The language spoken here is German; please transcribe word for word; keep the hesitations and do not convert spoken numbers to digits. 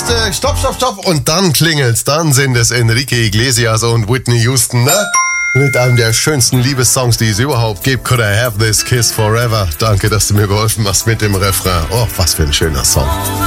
äh, stopp, stopp, stopp. Und dann klingelt's. Dann sind es Enrique Iglesias und Whitney Houston, ne? Mit einem der schönsten Liebessongs, die es überhaupt gibt. Could I have this kiss forever? Danke, dass du mir geholfen hast mit dem Refrain. Oh, was für ein schöner Song.